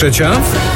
3:00.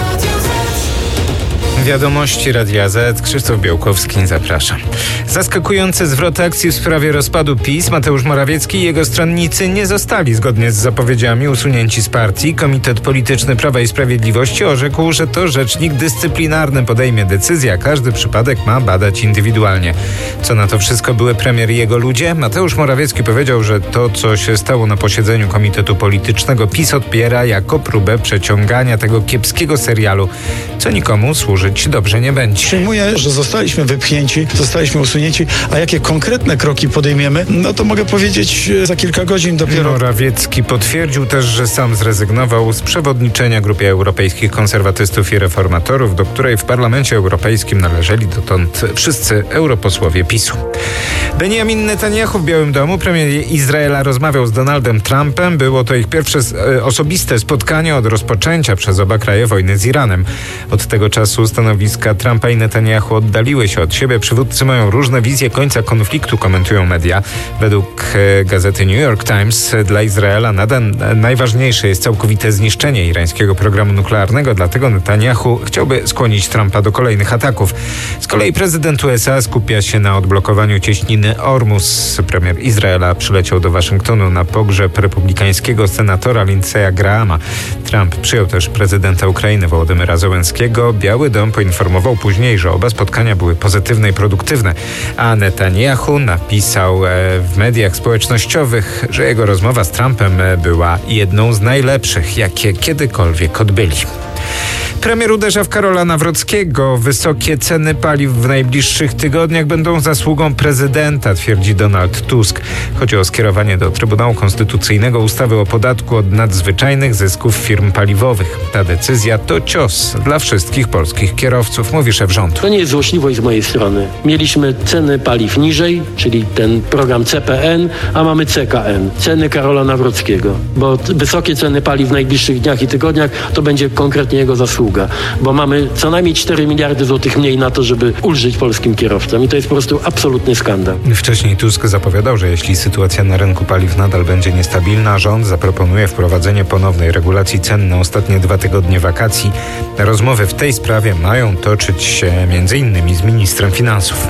Wiadomości Radia Z. Krzysztof Białkowski, zapraszam. Zaskakujący zwrot akcji w sprawie rozpadu PiS. Mateusz Morawiecki i jego stronnicy nie zostali zgodnie z zapowiedziami usunięci z partii. Komitet Polityczny Prawa i Sprawiedliwości orzekł, że to rzecznik dyscyplinarny podejmie decyzję, a każdy przypadek ma badać indywidualnie. Co na to wszystko były premier i jego ludzie? Mateusz Morawiecki powiedział, że to, co się stało na posiedzeniu Komitetu Politycznego, PiS odbiera jako próbę przeciągania tego kiepskiego serialu, co nikomu służyć dobrze nie będzie. Przyjmuję, że zostaliśmy wypchnięci, zostaliśmy usunięci, a jakie konkretne kroki podejmiemy, no to mogę powiedzieć za kilka godzin dopiero. Morawiecki potwierdził też, że sam zrezygnował z przewodniczenia Grupie Europejskich Konserwatystów i Reformatorów, do której w Parlamencie Europejskim należeli dotąd wszyscy europosłowie PiS-u. Benjamin Netanyahu w Białym Domu, premier Izraela, rozmawiał z Donaldem Trumpem. Było to ich pierwsze osobiste spotkanie od rozpoczęcia przez oba kraje wojny z Iranem. Od tego czasu stanowiska Trumpa i Netanyahu oddaliły się od siebie. Przywódcy mają różne wizje końca konfliktu, komentują media. Według gazety New York Times dla Izraela nadal najważniejsze jest całkowite zniszczenie irańskiego programu nuklearnego, dlatego Netanyahu chciałby skłonić Trumpa do kolejnych ataków. Z kolei prezydent USA skupia się na odblokowaniu cieśniny Ormus. Premier Izraela przyleciał do Waszyngtonu na pogrzeb republikańskiego senatora Lindsey'a Grahama. Trump przyjął też prezydenta Ukrainy Wołodymyra Zełenskiego. Biały Dom poinformował później, że oba spotkania były pozytywne i produktywne, a Netanyahu napisał w mediach społecznościowych, że jego rozmowa z Trumpem była jedną z najlepszych, jakie kiedykolwiek odbyli. Premier uderza w Karola Nawrockiego. Wysokie ceny paliw w najbliższych tygodniach będą zasługą prezydenta, twierdzi Donald Tusk. Chodzi o skierowanie do Trybunału Konstytucyjnego ustawy o podatku od nadzwyczajnych zysków firm paliwowych. Ta decyzja to cios dla wszystkich polskich kierowców, mówi szef rządu. To nie jest złośliwość z mojej strony. Mieliśmy ceny paliw niżej, czyli ten program CPN, a mamy CKN. Ceny Karola Nawrockiego. Bo wysokie ceny paliw w najbliższych dniach i tygodniach to będzie konkretnie jego zasługa. Bo mamy co najmniej 4 miliardy złotych mniej na to, żeby ulżyć polskim kierowcom. I to jest po prostu absolutny skandal. Wcześniej Tusk zapowiadał, że jeśli sytuacja na rynku paliw nadal będzie niestabilna, rząd zaproponuje wprowadzenie ponownej regulacji cen na ostatnie 2 tygodnie wakacji. Rozmowy w tej sprawie mają toczyć się m.in. z ministrem finansów.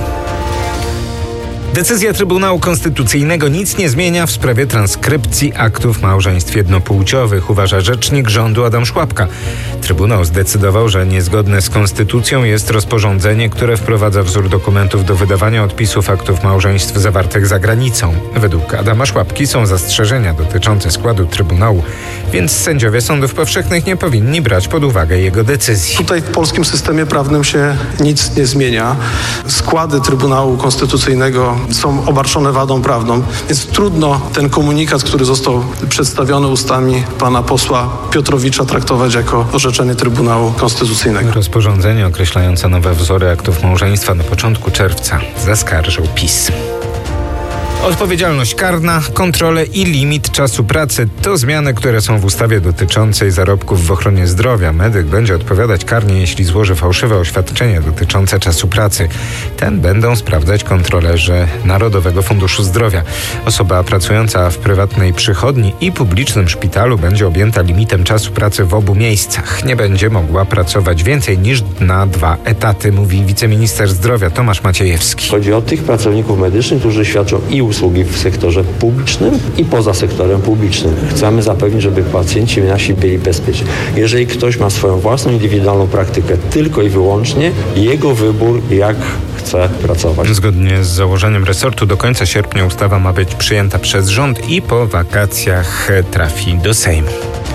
Decyzja Trybunału Konstytucyjnego nic nie zmienia w sprawie transkrypcji aktów małżeństw jednopłciowych, uważa rzecznik rządu Adam Szłapka. Trybunał zdecydował, że niezgodne z konstytucją jest rozporządzenie, które wprowadza wzór dokumentów do wydawania odpisów aktów małżeństw zawartych za granicą. Według Adama Szłapki są zastrzeżenia dotyczące składu Trybunału, więc sędziowie sądów powszechnych nie powinni brać pod uwagę jego decyzji. Tutaj w polskim systemie prawnym się nic nie zmienia. Składy Trybunału Konstytucyjnego są obarczone wadą prawną, więc trudno ten komunikat, który został przedstawiony ustami pana posła Piotrowicza, traktować jako orzeczenie Trybunału Konstytucyjnego. Rozporządzenie określające nowe wzory aktów małżeństwa na początku czerwca zaskarżył PiS. Odpowiedzialność karna, kontrole i limit czasu pracy to zmiany, które są w ustawie dotyczącej zarobków w ochronie zdrowia. Medyk będzie odpowiadać karnie, jeśli złoży fałszywe oświadczenie dotyczące czasu pracy. Ten będą sprawdzać kontrolerzy Narodowego Funduszu Zdrowia. Osoba pracująca w prywatnej przychodni i publicznym szpitalu będzie objęta limitem czasu pracy w obu miejscach. Nie będzie mogła pracować więcej niż na 2 etaty, mówi wiceminister zdrowia Tomasz Maciejewski. Chodzi o tych pracowników medycznych, którzy świadczą i usługi w sektorze publicznym i poza sektorem publicznym. Chcemy zapewnić, żeby pacjenci nasi byli bezpieczni. Jeżeli ktoś ma swoją własną, indywidualną praktykę tylko i wyłącznie, jego wybór, jak chce pracować. Zgodnie z założeniem resortu do końca sierpnia ustawa ma być przyjęta przez rząd i po wakacjach trafi do Sejmu.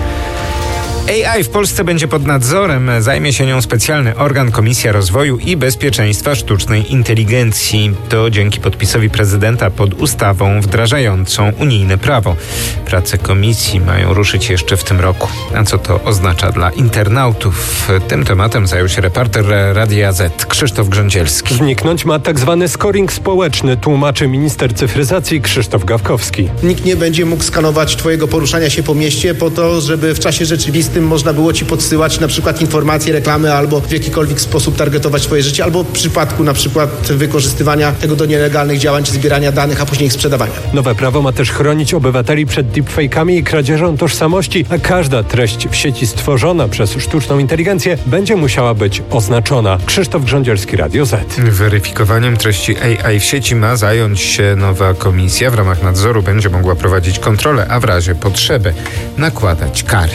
AI w Polsce będzie pod nadzorem. Zajmie się nią specjalny organ Komisja Rozwoju i Bezpieczeństwa Sztucznej Inteligencji. To dzięki podpisowi prezydenta pod ustawą wdrażającą unijne prawo. Prace komisji mają ruszyć jeszcze w tym roku. A co to oznacza dla internautów? Tym tematem zajął się reporter Radia Z Krzysztof Grządzielski. Zniknąć ma tzw. scoring społeczny, tłumaczy minister cyfryzacji Krzysztof Gawkowski. Nikt nie będzie mógł skanować twojego poruszania się po mieście po to, żeby w czasie rzeczywistym tym można było ci podsyłać na przykład informacje, reklamy albo w jakikolwiek sposób targetować twoje życie, albo w przypadku na przykład wykorzystywania tego do nielegalnych działań, czy zbierania danych, a później ich sprzedawania. Nowe prawo ma też chronić obywateli przed deepfake'ami i kradzieżą tożsamości, a każda treść w sieci stworzona przez sztuczną inteligencję będzie musiała być oznaczona. Krzysztof Grządzielski, Radio Z. Weryfikowaniem treści AI w sieci ma zająć się nowa komisja. W ramach nadzoru będzie mogła prowadzić kontrolę, a w razie potrzeby nakładać kary.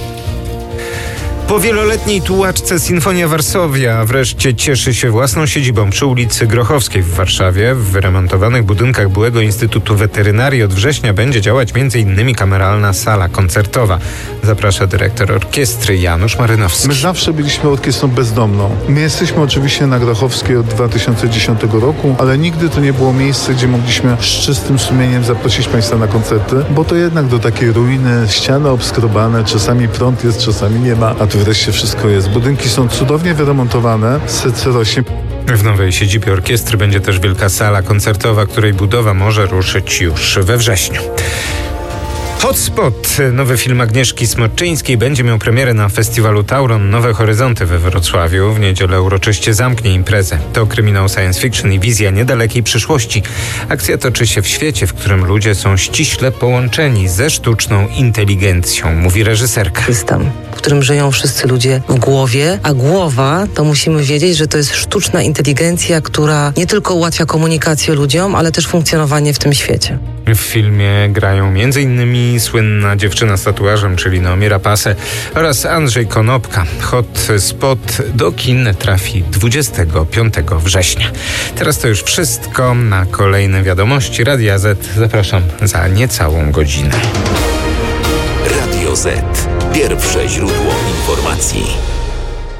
Po wieloletniej tułaczce Sinfonia Varsovia wreszcie cieszy się własną siedzibą przy ulicy Grochowskiej w Warszawie. W wyremontowanych budynkach byłego Instytutu Weterynarii od września będzie działać m.in. kameralna sala koncertowa. Zaprasza dyrektor orkiestry Janusz Marynowski. My zawsze byliśmy orkiestrą bezdomną. My jesteśmy oczywiście na Grochowskiej od 2010 roku, ale nigdy to nie było miejsce, gdzie mogliśmy z czystym sumieniem zaprosić Państwa na koncerty, bo to jednak do takiej ruiny, ściany obskrobane, czasami prąd jest, czasami nie ma, a tu wreszcie wszystko jest. Budynki są cudownie wyremontowane, serce rośnie. W nowej siedzibie orkiestry będzie też wielka sala koncertowa, której budowa może ruszyć już we wrześniu. Hotspot, nowy film Agnieszki Smoczyńskiej, będzie miał premierę na festiwalu Tauron Nowe Horyzonty we Wrocławiu. W niedzielę uroczyście zamknie imprezę. To kryminał science fiction i wizja niedalekiej przyszłości. Akcja toczy się w świecie, w którym ludzie są ściśle połączeni ze sztuczną inteligencją, mówi reżyserka. System, w którym żyją wszyscy ludzie w głowie, a głowa, to musimy wiedzieć, że to jest sztuczna inteligencja, która nie tylko ułatwia komunikację ludziom, ale też funkcjonowanie w tym świecie. W filmie grają m.in. słynna dziewczyna z tatuażem, czyli Naomi Rapace oraz Andrzej Konopka. Hotspot do kin trafi 25 września. Teraz to już wszystko. Na kolejne wiadomości Radia Z zapraszam za niecałą godzinę. Radio Z. Pierwsze źródło informacji.